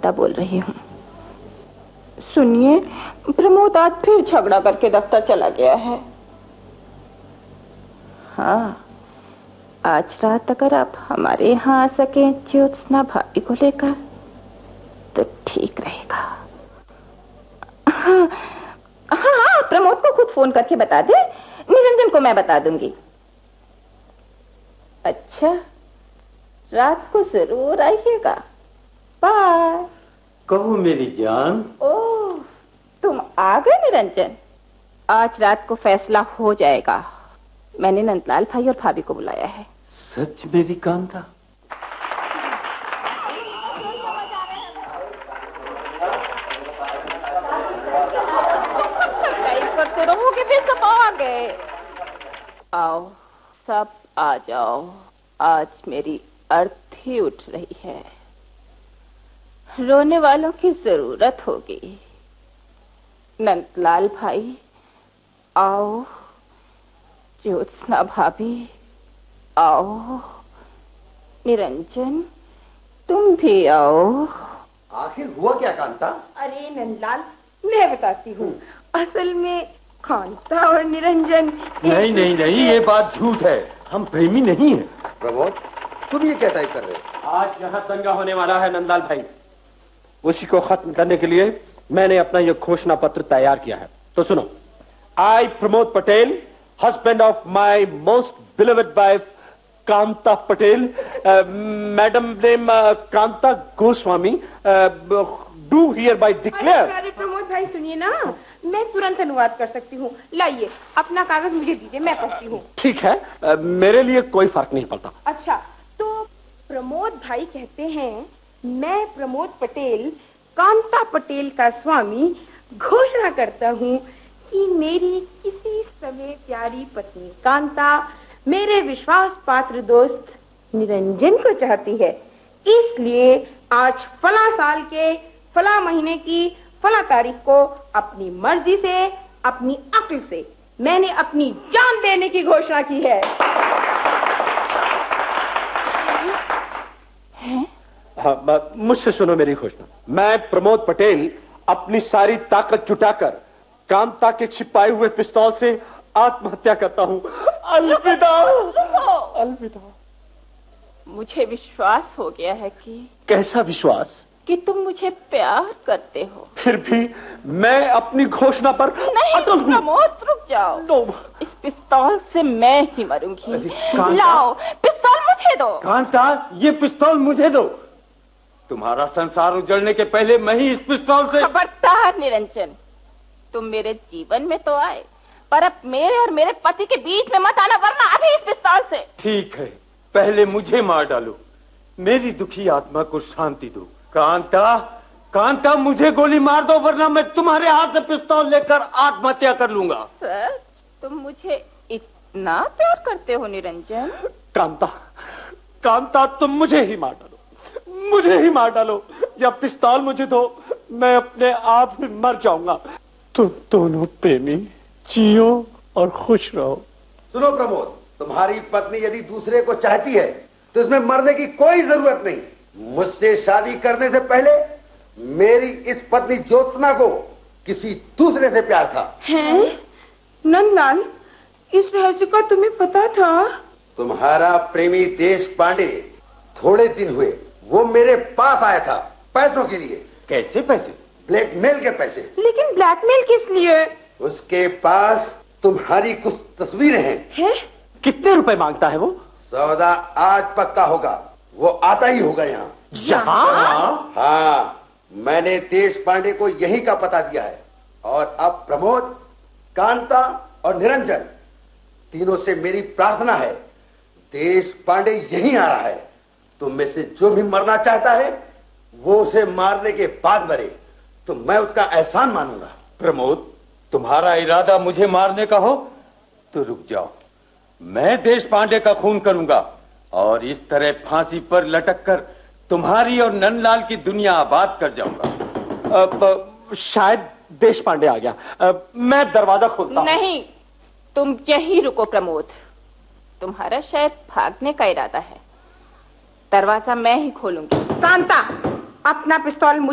कांता बोल रही हूँ। सुनिए, प्रमोद आज फिर झगड़ा करके दफ्तर चला गया है। हाँ, आज रात अगर आप हमारे यहाँ आ सके ज्योत्सना भाभी को लेकर तो ठीक रहेगा। हाँ हाँ हाँ, प्रमोद को खुद फोन करके बता दे, निरंजन को मैं बता दूंगी। अच्छा, रात को जरूर आइएगा। बाय। कहो मेरी जान। ओह, तुम आ गए निरंजन। आज रात को फैसला हो जाएगा। मैंने नंदलाल भाई और भाभी को बुलाया है। सच मेरी कांता? करते रहोगे, वे सब आ गए। आओ, सब आ जाओ। आज मेरी अर्थी उठ रही है। रोने वालों की जरूरत होगी। नंदलाल भाई आओ, ज्योत्सना भाभी आओ, निरंजन तुम भी आओ। आखिर हुआ क्या कांता? अरे नंदलाल, मैं बताती हूँ। असल में कांता और निरंजन नहीं नहीं नहीं, ये बात झूठ है। हम प्रेमी नहीं हैं। प्रमोद, तुम ये क्या टाइप कर रहे हो? आज यहाँ दंगा होने वाला है नंदलाल भाई। उसी को खत्म करने के लिए मैंने अपना यह घोषणा पत्र तैयार किया है। तो सुनो, आई Pramod Patel, husband of my most beloved wife Kanta Patel, madam name Kanta Goswami, do hereby declare। अरे प्रमोद भाई सुनिए ना, मैं तुरंत अनुवाद कर सकती हूँ। लाइए अपना कागज मुझे दीजिए, मैं पढ़ती हूँ। ठीक है, मेरे लिए कोई फर्क नहीं पड़ता। अच्छा, तो प्रमोद भाई कहते हैं, मैं प्रमोद पटेल कांता पटेल का स्वामी घोषणा करता हूँ कि मेरी किसी समय प्यारी पत्नी कांता मेरे विश्वास पात्र दोस्त निरंजन को चाहती है। इसलिए आज फला साल के फला महीने की फला तारीख को अपनी मर्जी से, अपनी अक्ल से मैंने अपनी जान देने की घोषणा की है। हाँ, मुझसे सुनो मेरी घोषणा। मैं प्रमोद पटेल अपनी सारी ताकत जुटाकर कांता के छिपाए हुए पिस्तौल से आत्महत्या करता हूँ। अलविदा। अलविदा। मुझे विश्वास हो गया है कि। कैसा विश्वास? कि तुम मुझे प्यार करते हो। फिर भी मैं अपनी घोषणा पर नहीं प्रमोद, रुक जाओ। इस पिस्तौल से मैं ही मरूंगी। लाओ पिस्तौल मुझे दो। कांता, ये पिस्तौल मुझे दो। तुम्हारा संसार उजड़ने के पहले मैं ही इस पिस्तौल से। खबरदार निरंजन, तुम मेरे जीवन में तो आए, पर अब मेरे और मेरे पति के बीच में मत आना, वरना अभी इस पिस्तौल से। ठीक है, पहले मुझे मार डालो, मेरी दुखी आत्मा को शांति दो। कांता, कांता मुझे गोली मार दो, वरना मैं तुम्हारे हाथ से पिस्तौल लेकर आत्महत्या कर लूंगा। सर, तुम मुझे इतना प्यार करते हो निरंजन? कांता, कांता तुम मुझे ही मार डालो, मुझे ही मार डालो, या पिस्तौल मुझे दो, मैं अपने आप ही मर जाऊंगा। तुम दोनों प्रेमी जियो और खुश रहो। सुनो प्रमोद, तुम्हारी पत्नी यदि दूसरे को चाहती है तो इसमें मरने की कोई जरूरत नहीं। मुझसे शादी करने से पहले मेरी इस पत्नी ज्योत्सना को किसी दूसरे से प्यार था। हैं? नंदलाल, इस रहस्य का तुम्हें पता था? तुम्हारा प्रेमी देश पांडे थोड़े दिन हुए वो मेरे पास आया था पैसों के लिए। कैसे पैसे? ब्लैकमेल के पैसे। लेकिन ब्लैकमेल किस लिए? उसके पास तुम्हारी कुछ तस्वीरें हैं। कितने रुपए मांगता है वो? सौदा आज पक्का होगा, वो आता ही होगा यहाँ। यहाँ? हाँ, मैंने देश पांडे को यही का पता दिया है। और अब प्रमोद, कांता और निरंजन तीनों से मेरी प्रार्थना है, देश पांडे यहीं आ रहा है। तुम में से जो भी मरना चाहता है वो उसे मारने के बाद मरे, तो मैं उसका एहसान मानूंगा। प्रमोद, तुम्हारा इरादा मुझे मारने का हो तो रुक जाओ, मैं देश पांडे का खून करूंगा और इस तरह फांसी पर लटककर तुम्हारी और नंदलाल की दुनिया आबाद कर जाऊंगा। शायद देश पांडे आ गया, मैं दरवाजा खोलता हूं। नहीं, तुम यहीं रुको प्रमोद, तुम्हारा शायद भागने का इरादा है। दरवाजा मैं ही खोलूंगी। कांता, अपना पिस्तौल